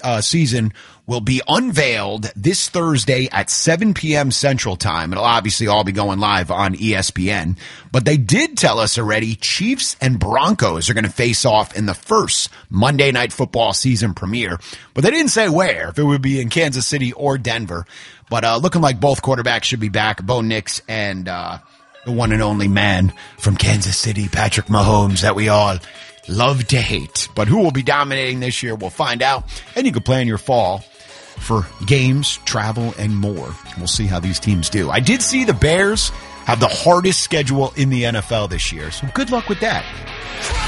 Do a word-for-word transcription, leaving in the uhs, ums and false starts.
uh, season will be unveiled this Thursday at seven p.m. Central Time. It'll obviously all be going live on E S P N. But they did tell us already Chiefs and Broncos are going to face off in the first Monday Night Football season premiere. But they didn't say where, if it would be in Kansas City or Denver. But uh, looking like both quarterbacks should be back, Bo Nix and uh, the one and only man from Kansas City, Patrick Mahomes, that we all love to hate. But who will be dominating this year, we'll find out. And you can plan your fall for games, travel, and more. We'll see how these teams do. I did see the Bears have the hardest schedule in the N F L this year, so good luck with that.